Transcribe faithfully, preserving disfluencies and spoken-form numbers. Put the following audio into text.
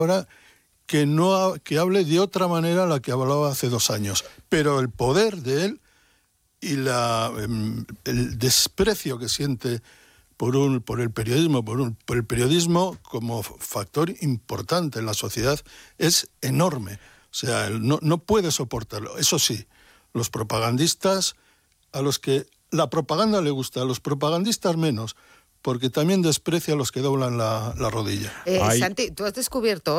ahora que no ha, que hable de otra manera a la que hablaba hace dos años. Pero el poder de él y la, el desprecio que siente por un por el periodismo, por, un, por el periodismo como factor importante en la sociedad es enorme. O sea, él no, no puede soportarlo. Eso sí, los propagandistas, a los que la propaganda le gusta, a los propagandistas menos, porque también desprecia a los que doblan la, la rodilla. Eh, Santi, ¿tú has descubierto